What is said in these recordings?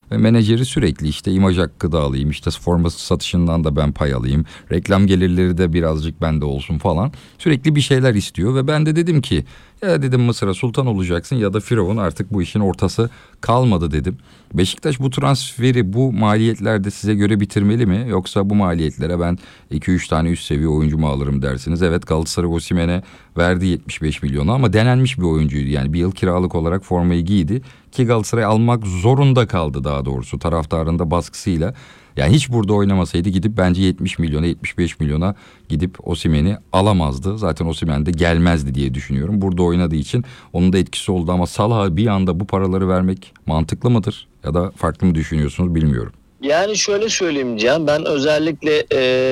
Ve menajeri sürekli işte imaj hakkı da alayım, işte forma satışından da ben pay alayım, reklam gelirleri de birazcık bende olsun falan. Sürekli bir şeyler istiyor ve ben de dedim ki ya dedim Mısır'a sultan olacaksın ya da firavun, artık bu işin ortası kalmadı dedim. Beşiktaş bu transferi bu maliyetlerde size göre bitirmeli mi? Yoksa bu maliyetlere ben 2-3 tane üst seviye oyuncu mu alırım dersiniz? Evet, Galatasaray Osimhen'e verdi 75 milyonu ama denenmiş bir oyuncuydu. Yani bir yıl kiralık olarak formayı giydi ki Galatasaray almak zorunda kaldı, daha doğrusu taraftarın da baskısıyla. Yani hiç burada oynamasaydı gidip bence 70 milyona 75 milyona gidip Osimhen'i alamazdı. Zaten Osimhen de gelmezdi diye düşünüyorum. Burada oynadığı için onun da etkisi oldu ama Salah'a bir anda bu paraları vermek mantıklı mıdır? Ya da farklı mı düşünüyorsunuz bilmiyorum. Yani şöyle söyleyeyim Cihan, ben özellikle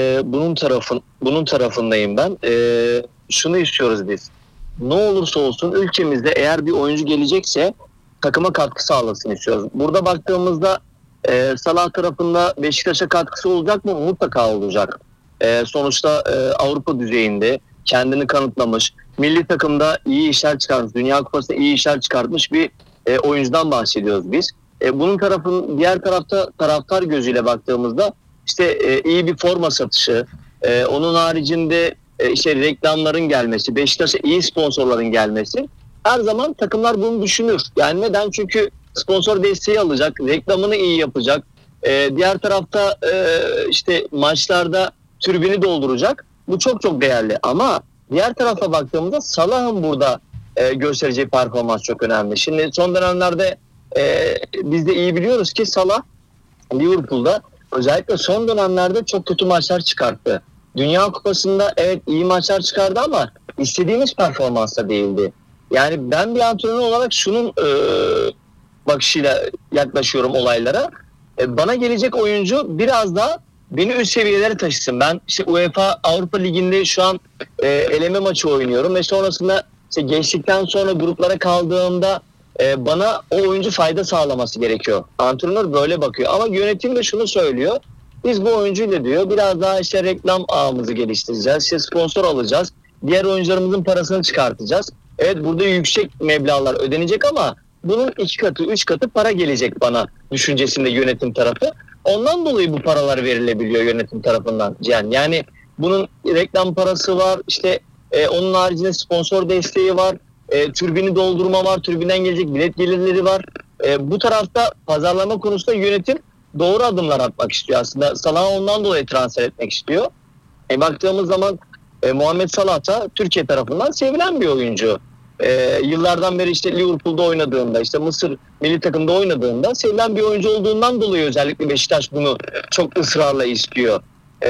bunun tarafındayım ben. Şunu istiyoruz biz. Ne olursa olsun ülkemizde eğer bir oyuncu gelecekse takıma katkı sağlasın istiyoruz. Burada baktığımızda Salah tarafında Beşiktaş'a katkısı olacak mı? Mutlaka olacak. Sonuçta Avrupa düzeyinde kendini kanıtlamış, milli takımda iyi işler çıkarmış, Dünya Kupası'nda iyi işler çıkartmış bir oyuncudan bahsediyoruz biz. Diğer tarafta taraftar gözüyle baktığımızda işte iyi bir forma satışı, onun haricinde işte reklamların gelmesi, Beşiktaş'a iyi sponsorların gelmesi, her zaman takımlar bunu düşünür. Yani neden? Çünkü sponsor desteği alacak, reklamını iyi yapacak. Diğer tarafta işte maçlarda tribünü dolduracak. Bu çok çok değerli. Ama diğer tarafa baktığımızda Salah'ın burada göstereceği performans çok önemli. Şimdi son dönemlerde biz de iyi biliyoruz ki Salah Liverpool'da özellikle son dönemlerde çok kötü maçlar çıkarttı. Dünya Kupası'nda evet iyi maçlar çıkardı ama istediğimiz performansta değildi. Yani ben bir antrenör olarak şunun bakışıyla yaklaşıyorum olaylara. Bana gelecek oyuncu biraz daha beni üst seviyelere taşısın. Ben işte UEFA Avrupa Ligi'nde şu an eleme maçı oynuyorum ve sonrasında işte geçtikten sonra gruplara kaldığımda bana o oyuncu fayda sağlaması gerekiyor. Antrenör böyle bakıyor ama yönetim de şunu söylüyor. Biz bu oyuncuyla diyor biraz daha işte reklam ağımızı geliştireceğiz. İşte sponsor alacağız. Diğer oyuncularımızın parasını çıkartacağız. Evet, burada yüksek meblağlar ödenecek ama bunun 2 katı 3 katı para gelecek bana düşüncesinde yönetim tarafı. Ondan dolayı bu paralar verilebiliyor yönetim tarafından. Yani bunun reklam parası var, işte onun haricinde sponsor desteği var, türbini doldurma var, türbinden gelecek bilet gelirleri var. Bu tarafta pazarlama konusunda yönetim doğru adımlar atmak istiyor aslında. Salah'ı ondan dolayı transfer etmek istiyor. Baktığımız zaman Muhammed Salah da Türkiye tarafından sevilen bir oyuncu. Yıllardan beri işte Liverpool'da oynadığında, işte Mısır milli takımda oynadığında sevilen bir oyuncu olduğundan dolayı özellikle Beşiktaş bunu çok ısrarla istiyor.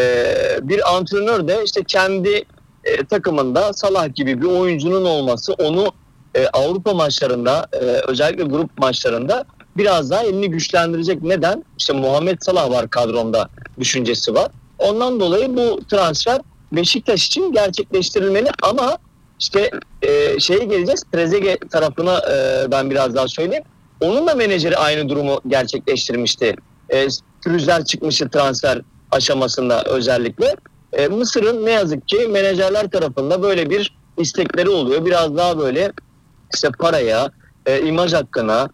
Bir antrenör de işte kendi takımında Salah gibi bir oyuncunun olması onu Avrupa maçlarında özellikle grup maçlarında biraz daha elini güçlendirecek. Neden? İşte Muhammed Salah var kadromda düşüncesi var. Ondan dolayı bu transfer Beşiktaş için gerçekleştirilmeli ama işte şeye geleceğiz. Trezeguet tarafına ben biraz daha söyleyeyim. Onun da menajeri aynı durumu gerçekleştirmişti. Pürüzler çıkmıştı transfer aşamasında özellikle. Mısır'ın ne yazık ki menajerler tarafında böyle bir istekleri oluyor. Biraz daha böyle işte paraya, imaj hakkına,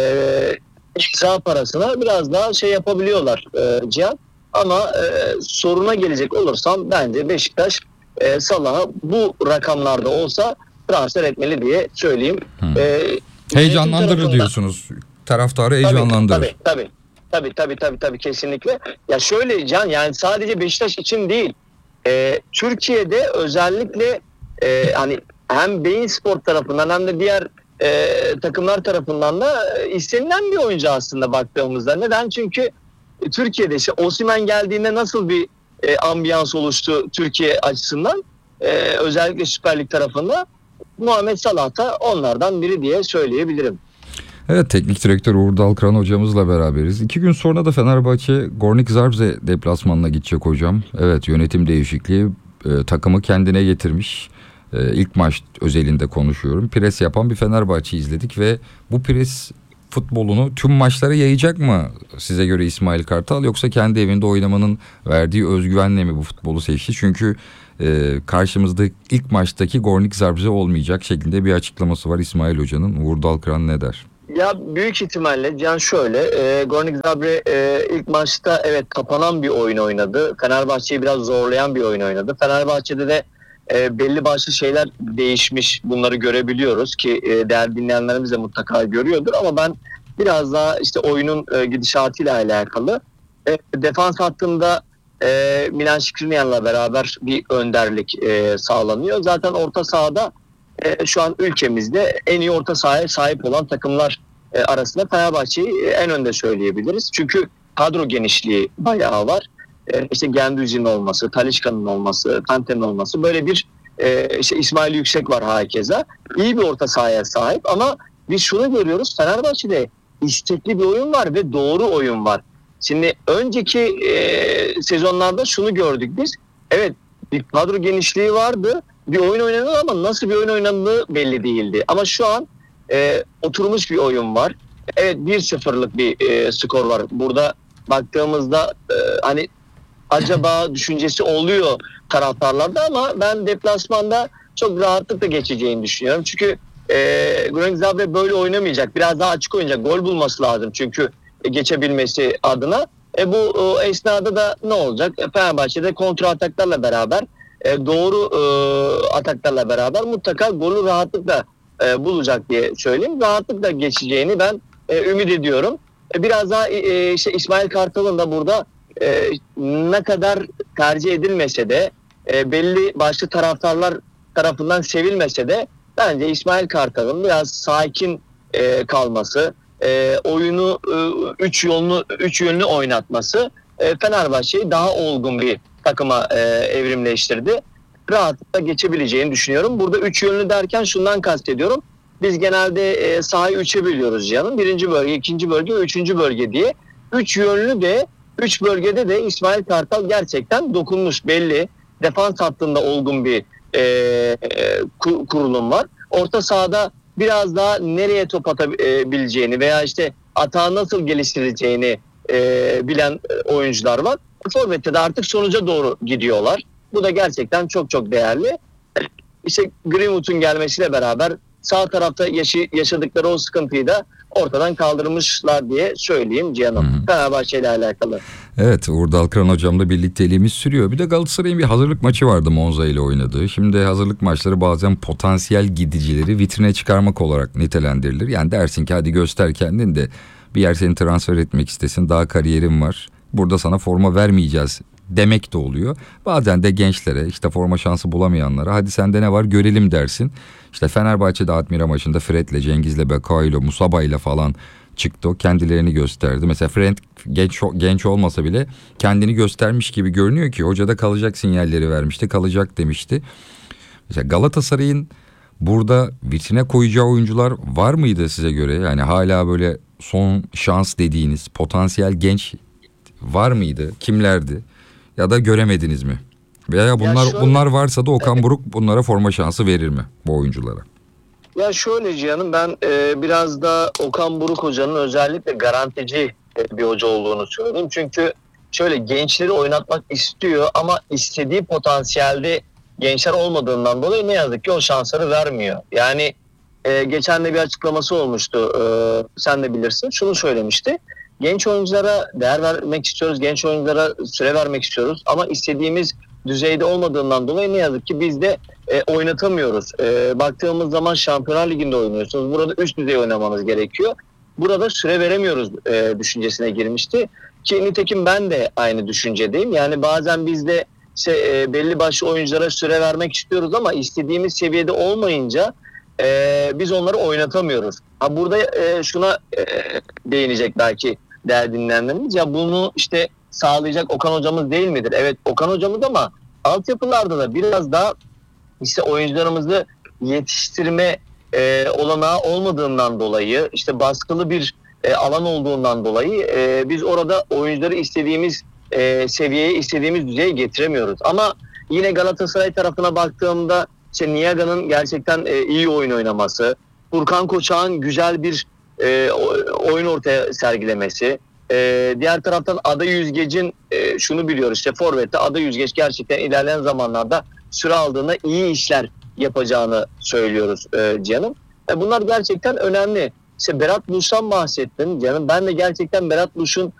imza parasına biraz daha şey yapabiliyorlar Cihan. Ama soruna gelecek olursam bence Beşiktaş Salah'ı bu rakamlarda olsa transfer etmeli diye söyleyeyim. Heyecanlandırır diyorsunuz. Taraftarı heyecanlandırır. Tabii kesinlikle. Ya şöyle Can, yani sadece Beşiktaş için değil. Türkiye'de özellikle hani hem Bein Sport tarafından hem de diğer takımlar tarafından da istenilen bir oyuncu aslında baktığımızda. Neden? Çünkü Türkiye'de işte Osimhen geldiğinde nasıl bir ambiyans oluştu Türkiye açısından, özellikle Süper Lig tarafında, Muhammed Salah da onlardan biri diye söyleyebilirim. Evet, teknik direktör Uğur Dalkıran hocamızla beraberiz. 2 gün sonra da Fenerbahçe Gornik Zabrze deplasmanına gidecek hocam. Evet, yönetim değişikliği takımı kendine getirmiş. İlk maç özelinde konuşuyorum. Pres yapan bir Fenerbahçe izledik ve bu pres futbolunu tüm maçlara yayacak mı size göre İsmail Kartal, yoksa kendi evinde oynamanın verdiği özgüvenle mi bu futbolu seçti? Çünkü karşımızda ilk maçtaki Gornik Zabrze olmayacak şeklinde bir açıklaması var İsmail Hoca'nın. Uğur Dalkıran ne der? Ya büyük ihtimalle Can şöyle, Górnik Zabrze ilk maçta evet kapanan bir oyun oynadı. Fenerbahçe'yi biraz zorlayan bir oyun oynadı. Fenerbahçe'de de belli başlı şeyler değişmiş. Bunları görebiliyoruz ki değerli dinleyenlerimiz de mutlaka görüyordur. Ama ben biraz daha işte oyunun gidişatıyla alakalı. Defans hattında Milan Skriniar'la beraber bir önderlik sağlanıyor. Zaten orta sahada şu an ülkemizde en iyi orta sahaya sahip olan takımlar arasında Fenerbahçe'yi en önde söyleyebiliriz. Çünkü kadro genişliği bayağı var. İşte Gendouzi'nin olması, Talisca'nın olması, Kante'nin olması, böyle bir işte İsmail Yüksek var hakeza. İyi bir orta sahaya sahip ama biz şunu görüyoruz, Fenerbahçe'de istekli bir oyun var ve doğru oyun var. Şimdi önceki sezonlarda şunu gördük biz. Evet, bir kadro genişliği vardı. Bir oyun oynanıyor ama nasıl bir oyun oynandığı belli değildi. Ama şu an oturmuş bir oyun var. Evet, 1-0'lık bir skor var. Burada baktığımızda hani acaba düşüncesi oluyor taraftarlarda ama ben deplasmanda çok rahatlıkla geçeceğini düşünüyorum. Çünkü Górnik Zabrze böyle oynamayacak. Biraz daha açık oynayacak. Gol bulması lazım çünkü geçebilmesi adına. Bu esnada da ne olacak? Fenerbahçe'de kontra ataklarla beraber doğru ataklarla beraber mutlaka golü rahatlıkla bulacak diye söyleyeyim. Rahatlıkla geçeceğini ben ümit ediyorum. Biraz daha işte İsmail Kartal'ın da burada ne kadar tercih edilmese de belli başlı taraftarlar tarafından sevilmese de bence İsmail Kartal'ın biraz sakin kalması, oyunu üç yönlü oynatması Fenerbahçe'yi daha olgun bir takıma evrimleştirdi. Rahatlıkla geçebileceğini düşünüyorum. Burada üç yönlü derken şundan kastediyorum. Biz genelde sahayı üçe bölüyoruz canım. Birinci bölge, ikinci bölge ve üçüncü bölge diye. Üç yönlü de, üç bölgede de İsmail Kartal gerçekten dokunmuş, belli. Defans hattında olgun bir kurulum var. Orta sahada biraz daha nereye top atabileceğini veya işte atağı nasıl geliştireceğini bilen oyuncular var. Forvet'te de artık sonuca doğru gidiyorlar. Bu da gerçekten çok çok değerli. İşte Greenwood'un gelmesiyle beraber sağ tarafta yaşadıkları o sıkıntıyı da ortadan kaldırmışlar diye söyleyeyim Cihan'ım. Fenerbahçe ile alakalı. Evet, Uğur Dalkıran hocamla birlikteliğimiz sürüyor. Bir de Galatasaray'ın bir hazırlık maçı vardı Monza ile oynadığı. Şimdi hazırlık maçları bazen potansiyel gidicileri vitrine çıkarmak olarak nitelendirilir. Yani dersin ki hadi göster kendin de bir yer seni transfer etmek istesin, daha kariyerin var. Burada sana forma vermeyeceğiz demek de oluyor. Bazen de gençlere, işte forma şansı bulamayanlara hadi sende ne var görelim dersin. İşte Fenerbahçe'de Admira maçında Fred'le, Cengiz'le, Bekao'yla, Musaba'yla falan çıktı. O kendilerini gösterdi. Mesela Fred genç olmasa bile kendini göstermiş gibi görünüyor ki hocada kalacak sinyalleri vermişti. Kalacak demişti. Mesela Galatasaray'ın burada vitrine koyacağı oyuncular var mıydı size göre? Yani hala böyle son şans dediğiniz potansiyel genç var mıydı? Kimlerdi? Ya da göremediniz mi? Veya bunlar varsa da Okan Buruk bunlara forma şansı verir mi bu oyunculara? Ya şöyle Cihan'ım, ben biraz da Okan Buruk hocanın özellikle garantici bir hoca olduğunu söyleyeyim. Çünkü şöyle, gençleri oynatmak istiyor ama istediği potansiyelde gençler olmadığından dolayı ne yazık ki o şansları vermiyor. Yani geçen de bir açıklaması olmuştu. Sen de bilirsin. Şunu söylemişti. Genç oyunculara değer vermek istiyoruz. Genç oyunculara süre vermek istiyoruz. Ama istediğimiz düzeyde olmadığından dolayı ne yazık ki biz de oynatamıyoruz. Baktığımız zaman Şampiyonlar Ligi'nde oynuyorsunuz. Burada üst düzey oynamanız gerekiyor. Burada süre veremiyoruz düşüncesine girmişti. Ki nitekim ben de aynı düşüncedeyim. Yani bazen biz de belli başlı oyunculara süre vermek istiyoruz ama istediğimiz seviyede olmayınca biz onları oynatamıyoruz. Burada şuna değinecek belki değerli dinleyenlerimiz. Ya bunu işte sağlayacak Okan hocamız değil midir? Evet, Okan hocamız ama altyapılarda da biraz daha işte oyuncularımızı yetiştirme olanağı olmadığından dolayı, işte baskılı bir alan olduğundan dolayı biz orada oyuncuları istediğimiz seviyeye, istediğimiz düzeye getiremiyoruz. Ama yine Galatasaray tarafına baktığımda işte Niaga'nın gerçekten iyi oyun oynaması, Furkan Koçak'ın güzel bir oyun ortaya sergilemesi, diğer taraftan Ada Yüzgeç'in şunu biliyoruz, işte Forvet'te Ada Yüzgeç gerçekten ilerleyen zamanlarda süre aldığında iyi işler yapacağını söylüyoruz canım. Bunlar gerçekten önemli. İşte Berat Buş'tan bahsettin canım. Ben de gerçekten Berat Buş'un